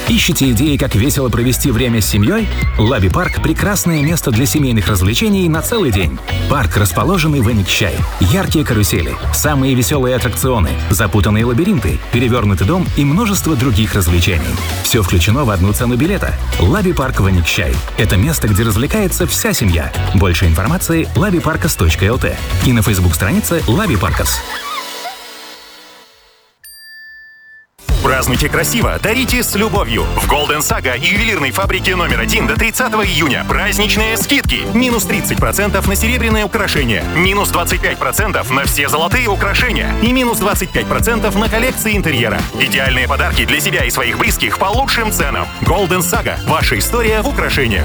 Ищете идеи, как весело провести время с семьей? Лаби Парк – прекрасное место для семейных развлечений на целый день. Парк, расположенный в Эникчай. Яркие карусели, самые веселые аттракционы, запутанные лабиринты, перевернутый дом и множество других развлечений. Все включено в одну цену билета. Лаби Парк в Эникчай. Это место, где развлекается вся семья. Больше информации – labiparkas.lt и на Facebook-странице Лаби Паркас. Празднуйте красиво, дарите с любовью. В Golden Saga и ювелирной фабрике номер 1 до 30 июня праздничные скидки. Минус 30% на серебряные украшения, минус 25% на все золотые украшения и минус 25% на коллекции интерьера. Идеальные подарки для себя и своих близких по лучшим ценам. Golden Saga. Ваша история в украшениях.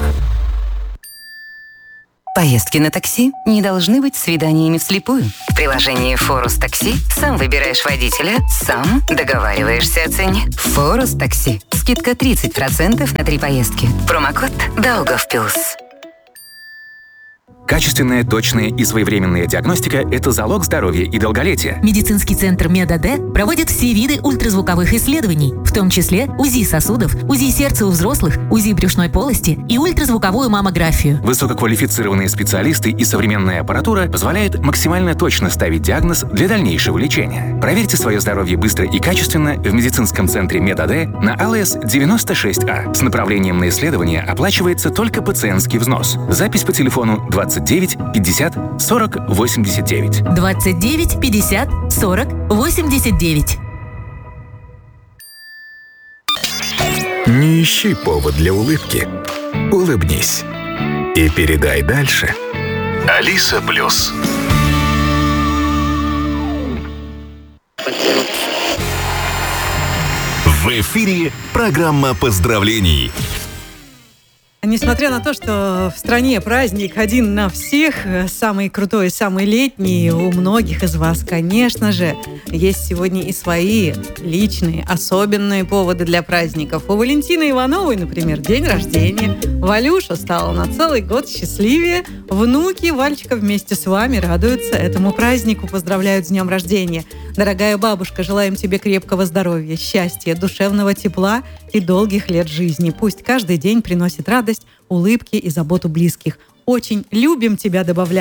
Поездки на такси не должны быть свиданиями вслепую. В приложении Форус Такси сам выбираешь водителя, сам договариваешься о цене. Форус Такси. Скидка 30% на 3 поездки. Промокод Даугавпилс. Качественная, точная и своевременная диагностика – это залог здоровья и долголетия. Медицинский центр МедАД проводит все виды ультразвуковых исследований, в том числе УЗИ сосудов, УЗИ сердца у взрослых, УЗИ брюшной полости и ультразвуковую маммографию. Высококвалифицированные специалисты и современная аппаратура позволяют максимально точно ставить диагноз для дальнейшего лечения. Проверьте свое здоровье быстро и качественно в медицинском центре МедАД на АЛС 96А. С направлением на исследование оплачивается только пациентский взнос. Запись по телефону 29 50 40 89. 29 50 40 89. Не ищи повод для улыбки. Улыбнись. И передай дальше. Алиса Плюс. В эфире программа поздравлений. Несмотря на то, что в стране праздник один на всех, самый крутой, самый летний, у многих из вас, конечно же, есть сегодня и свои личные, особенные поводы для праздников. У Валентины Ивановой, например, день рождения. Валюша стала на целый год счастливее. Внуки Вальчика вместе с вами радуются этому празднику, поздравляют с днем рождения. Дорогая бабушка, желаем тебе крепкого здоровья, счастья, душевного тепла и долгих лет жизни. Пусть каждый день приносит радость, улыбки и заботу близких. Очень любим тебя, добавляем.